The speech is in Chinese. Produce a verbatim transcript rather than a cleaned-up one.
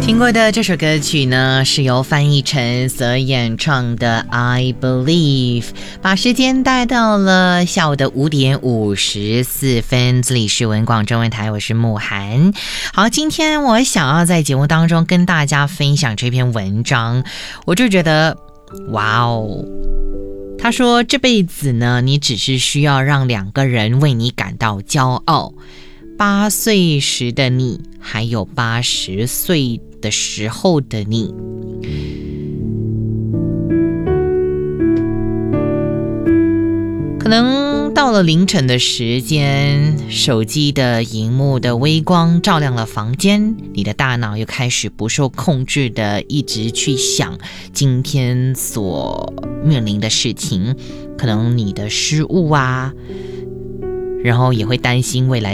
听过的这首歌曲呢，是由范逸臣所演唱的 I Believe， 把时间带到了下午的五点五十四分。这里是文广中文台，我是慕涵。好，今天我想要在节目当中跟大家分享这篇文章，我就觉得哇哦，他说这辈子呢，你只是需要让两个人为你感到骄傲，八岁时的你，还有八十岁的时候的你。可能到了凌晨的时间，手机的荧幕的微光照亮了房间，你的大脑又开始不受控制的一直去想今天所面临的事情，可能你的失误啊，然后也会担心未来